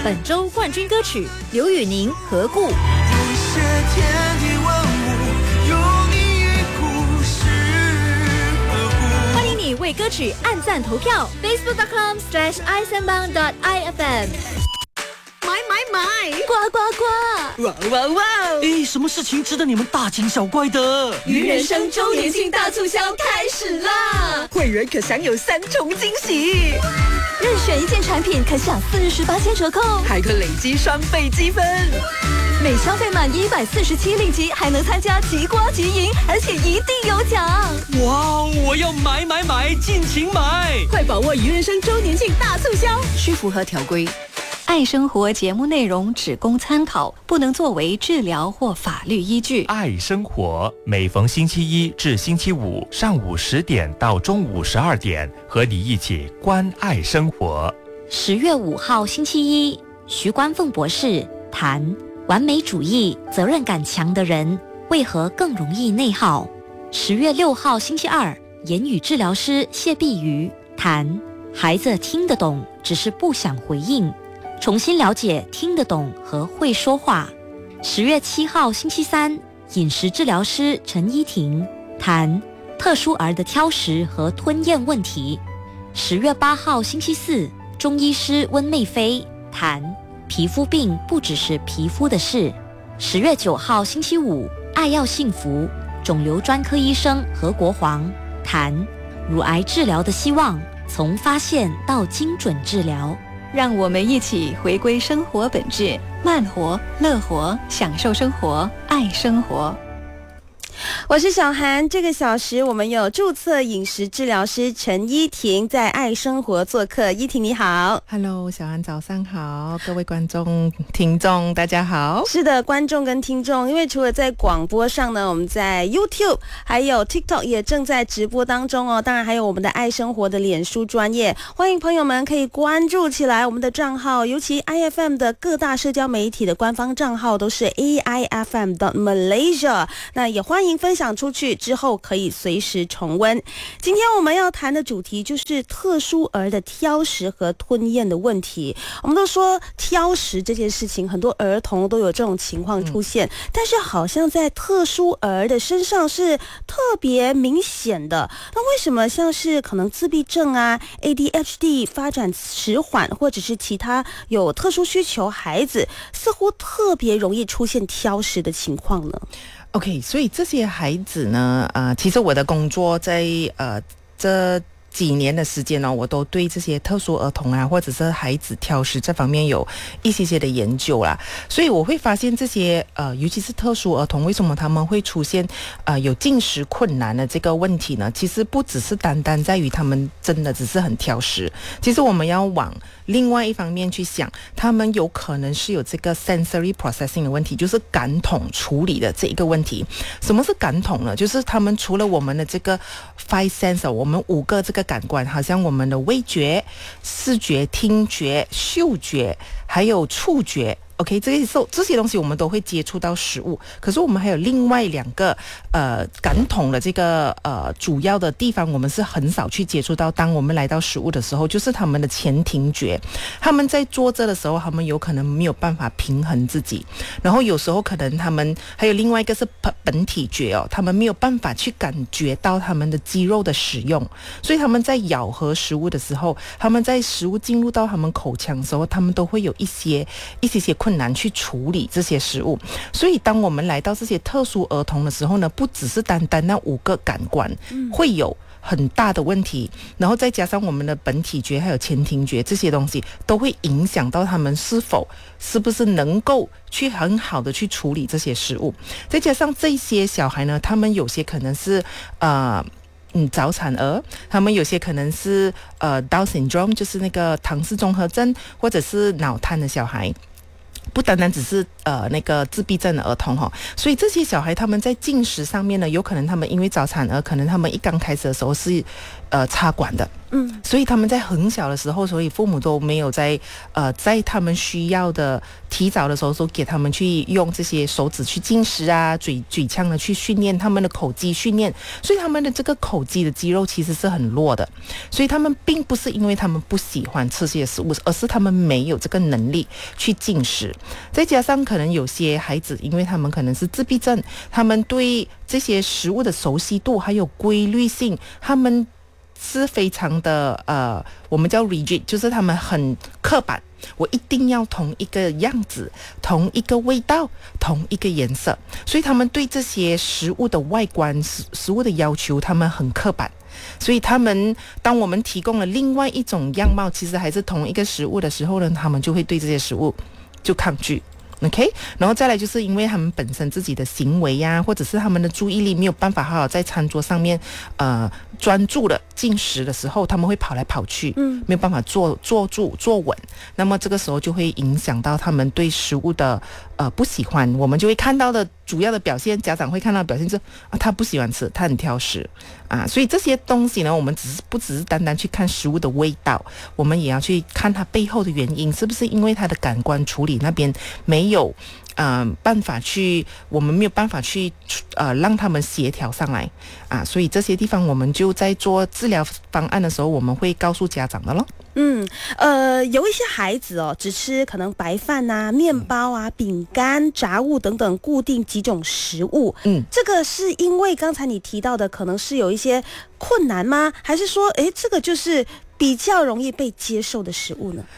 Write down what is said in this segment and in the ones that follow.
本周冠军歌曲刘宇宁《何故》。欢迎你为歌曲按赞投票 facebook.com/isanbang.ifm。买，呱呱呱！ 哇哇哇！ 诶，什么事情值得你们大惊小怪的？ 鱼人生周年庆大促销开始啦！会员可享有3重惊喜， 任选一件产品可享48%折扣， 还可累积双倍积分。 每消费满147令吉，还能参加即刮即赢，而且一定有奖！ 哇哦，我要买，尽情买！ 快把握鱼人生周年庆大促销，需符合条规。 爱生活节目内容只供参考，不能作为治疗或法律依据。 爱生活每逢星期一至星期五上午10点到中午12点，和你一起关爱生活。 10月5号星期一，徐冠凤博士谈完美主义、责任感强的人为何更容易内耗。10月6号星期二，言语治疗师谢碧瑜谈孩子听得懂，只是不想回应。重新了解听得懂和会说话。10月7号星期三，饮食治疗师陈依婷谈特殊儿的挑食和吞咽问题。10月8号星期四，中医师温妹飞谈皮肤病不只是皮肤的事。10月9号星期五，爱要幸福，肿瘤专科医生何国煌谈乳癌治疗的希望，从发现到精准治疗。让我们一起回归生活本质，慢活、乐活，享受生活，爱生活。 我是小涵，这个小时我们有注册饮食治疗师陈依婷在爱生活做客。依婷你好。 Hello， 小涵早上好，各位观众听众大家好。 是的，观众跟听众，因为除了在广播上呢，我们在 YouTube 还有 TikTok 也正在直播当中哦，当然还有我们的爱生活的脸书专页，欢迎朋友们可以关注起来我们的账号，尤其 IFM 的各大社交媒体的官方账号都是 AIFM.Malaysia， 那也欢迎分享出去之后可以随时重温。今天我们要谈的主题就是特殊儿的挑食和吞咽的问题。我们都说挑食这件事情，很多儿童都有这种情况出现，但是好像在特殊儿的身上是特别明显的。那为什么像是可能自闭症啊、ADHD 发展迟缓，或者是其他有特殊需求孩子，似乎特别容易出现挑食的情况呢 ？OK， 所以这些孩子呢，其实我的工作在这几年的时间呢，我都对这些特殊儿童啊，或者是孩子挑食这方面有一些的研究啦。所以我会发现这些尤其是特殊儿童，为什么他们会出现有进食困难的这个问题呢？其实不只是单单在于他们真的只是很挑食，其实我们要往另外一方面去想，他们有可能是有这个 sensory processing 的问题，就是感统处理的这一个问题。什么是感统呢？就是他们除了我们的这个 five sense， 我们5个这个感官，好像我们的味觉、视觉、听觉、嗅觉，还有触觉。OK， 这些东西我们都会接触到食物，可是我们还有另外2个感统的这个主要的地方，我们是很少去接触到。当我们来到食物的时候，就是他们的前庭觉，他们在坐着的时候，他们有可能没有办法平衡自己，然后有时候可能他们还有另外一个是本体觉哦，他们没有办法去感觉到他们的肌肉的使用，所以他们在咬合食物的时候，他们在食物进入到他们口腔的时候，他们都会有一些困难去处理这些食物。所以当我们来到这些特殊儿童的时候呢，不只是单单那5个感官会有很大的问题，然后再加上我们的本体觉还有前庭觉，这些东西都会影响到他们是不是能够去很好的去处理这些食物。再加上这些小孩呢，他们有些可能是早产儿，他们有些可能是Down syndrome， 就是那个唐氏综合症，或者是脑瘫的小孩，不单单只是那个自闭症的儿童所以这些小孩他们在进食上面呢，有可能他们因为早产儿，可能他们一刚开始的时候是插管的。所以他们在很小的时候，所以父母都没有在他们需要的提早的时候，都给他们去用这些手指去进食啊，嘴腔的去训练他们的口肌训练，所以他们的这个口肌的肌肉其实是很弱的，所以他们并不是因为他们不喜欢吃这些食物，而是他们没有这个能力去进食。再加上可能有些孩子，因为他们可能是自闭症，他们对这些食物的熟悉度还有规律性，他们是非常的我们叫 rigid， 就是他们很刻板，我一定要同一个样子，同一个味道，同一个颜色，所以他们对这些食物的外观、食物的要求，他们很刻板。所以他们当我们提供了另外一种样貌，其实还是同一个食物的时候呢，他们就会对这些食物就抗拒。OK， 然后再来就是因为他们本身自己的行为呀，或者是他们的注意力没有办法好好在餐桌上面专注的进食的时候，他们会跑来跑去，没有办法坐住坐稳，那么这个时候就会影响到他们对食物的不喜欢。我们就会看到的主要的表现，家长会看到的表现是他不喜欢吃，他很挑食啊。所以这些东西呢，我们不只是单单去看食物的味道，我们也要去看它背后的原因，是不是因为它的感官处理那边没有办法去，我们没有办法去让他们协调上来啊。所以这些地方我们就在做治疗方案的时候，我们会告诉家长的咯。 有一些孩子只吃可能白饭啊、面包啊、饼干、炸物等等固定几种食物。这个是因为刚才你提到的，可能是有一些困难吗？还是说，这个就是比较容易被接受的食物呢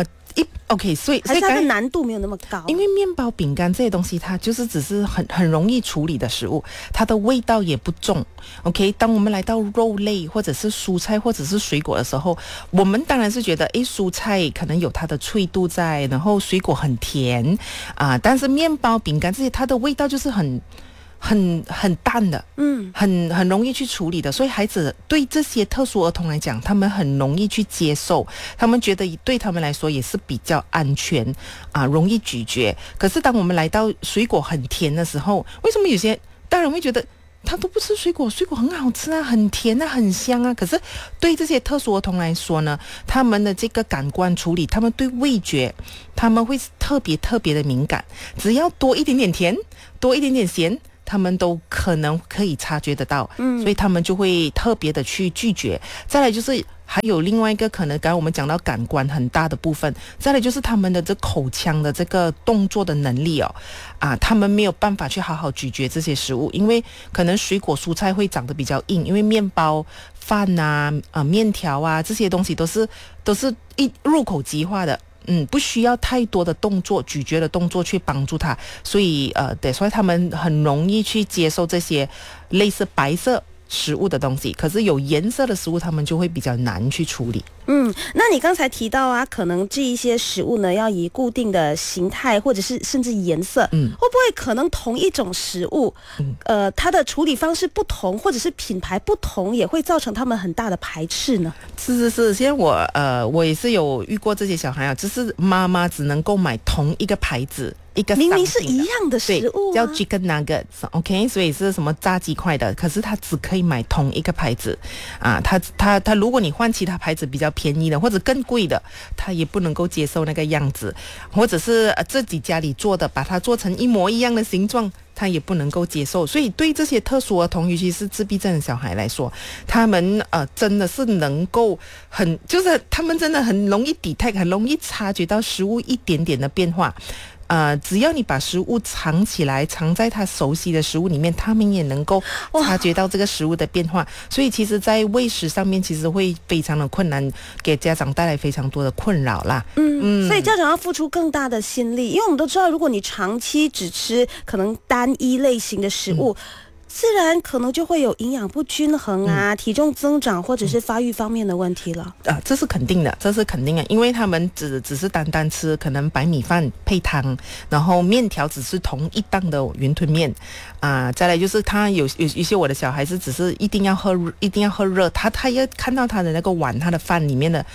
？OK， 所以还是它的难度没有那么高， 因为面包、饼干这些东西，它就是只是很容易处理的食物，它的味道也不重。OK， 当我们来到肉类或者是蔬菜或者是水果的时候，我们当然是觉得，蔬菜可能有它的脆度在，然后水果很甜但是面包、饼干这些，它的味道就是很淡的，很容易去处理的，所以孩子对这些特殊儿童来讲，他们很容易去接受，他们觉得对他们来说也是比较安全容易咀嚼。可是当我们来到水果很甜的时候，为什么有些大人会觉得他都不吃水果，水果很好吃啊，很甜啊，很香啊？可是对这些特殊儿童来说呢，他们的这个感官处理，他们对味觉，他们会特别的敏感，只要多一点点甜，多一点点咸，他们都可能可以察觉得到，所以他们就会特别的去拒绝。再来就是还有另外一个可能，刚刚我们讲到感官很大的部分，再来就是他们的这口腔的这个动作的能力他们没有办法去好好咀嚼这些食物，因为可能水果蔬菜会长得比较硬，因为面包、饭面条这些东西都是一入口即化的。不需要太多的动作，咀嚼的动作去帮助他，所以所以他们很容易去接受这些类似白色食物的东西，可是有颜色的食物他们就会比较难去处理。 那你刚才提到可能这一些食物呢要以固定的形态或者是甚至颜色，会不会可能同一种食物它的处理方式不同，或者是品牌不同，也会造成他们很大的排斥呢？ 是，现在我也是有遇过这些小孩就是妈妈只能够买同一个牌子，一个明明是一样的食物叫 Chicken Nuggets OK， 所以是什么炸鸡块的，可是他只可以买同一个牌子他如果你换其他牌子比较便宜的或者更贵的，他也不能够接受那个样子，或者是自己家里做的把它做成一模一样的形状，他也不能够接受。所以对这些特殊儿童，尤其是自闭症的小孩来说，他们真的是能够就是他们真的很容易 detect， 很容易察觉到食物一点点的变化。只要你把食物藏起来，藏在他熟悉的食物里面，他们也能够察觉到这个食物的变化。所以其实在喂食上面其实会非常的困难，给家长带来非常多的困扰啦。 所以家长要付出更大的心力，因为我们都知道，如果你长期只吃可能单一类型的食物，自然可能就会有营养不均衡体重增长或者是发育方面的问题了。 这是肯定的，因为他们只是单单吃可能白米饭配汤，然后面条只是同一档的云吞面再来就是他有一些我的小孩子只是一定要喝热，他要看到他的那个碗，他的饭里面的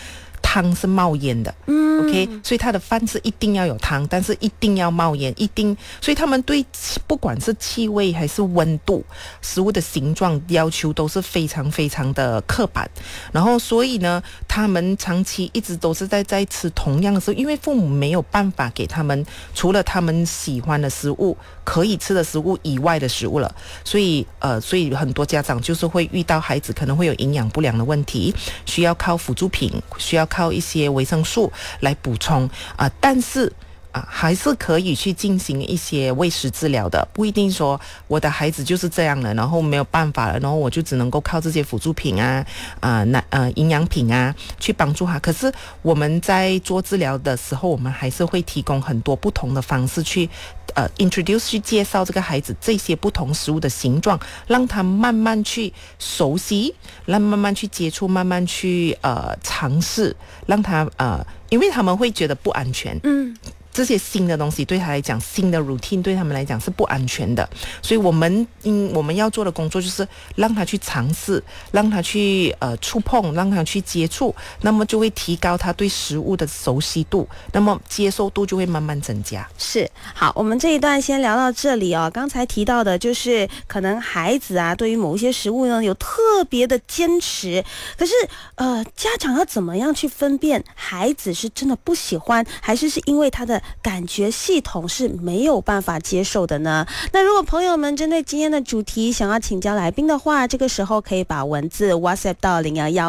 汤是冒烟的。OK， 所以他的饭是一定要有汤，但是一定要冒烟，所以他们对不管是气味还是温度、食物的形状要求都是非常非常的刻板。然后所以呢，他们长期一直都是在吃同样的食物，因为父母没有办法给他们除了他们喜欢的食物、可以吃的食物以外的食物了。所以很多家长就是会遇到孩子可能会有营养不良的问题，需要靠辅助品，需要靠一些维生素来补充但是还是可以去进行一些喂食治疗的，不一定说我的孩子就是这样了，然后没有办法了，然后我就只能够靠这些辅助品营养品去帮助他。可是我们在做治疗的时候，我们还是会提供很多不同的方式去introduce 去介绍这个孩子这些不同食物的形状，让他慢慢去熟悉，让慢慢去接触，慢慢去尝试，让他因为他们会觉得不安全。这些新的东西对他来讲，新的 routine 对他们来讲是不安全的，所以我们要做的工作就是让他去尝试，让他去触碰，让他去接触，那么就会提高他对食物的熟悉度，那么接受度就会慢慢增加。 是，好，我们这一段先聊到这里哦。刚才提到的就是可能孩子对于某一些食物呢有特别的坚持，可是家长要怎么样去分辨孩子是真的不喜欢，还是因为他的感觉系统是没有办法接受的呢？那如果朋友们针对今天的主题想要请教来宾的话，这个时候可以把文字 WhatsApp 到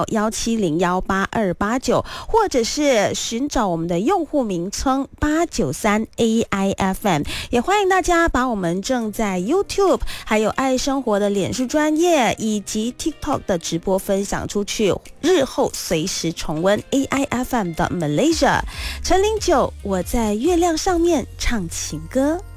011-170-1829，或者是寻找我们的用户名称893 AIFM。 也欢迎大家把我们正在 YouTube 还有爱生活的脸书专页以及 TikTok 的直播分享出去，日后随时重温 AIFM 的 Malaysia。陈09，我在月亮上面唱情歌。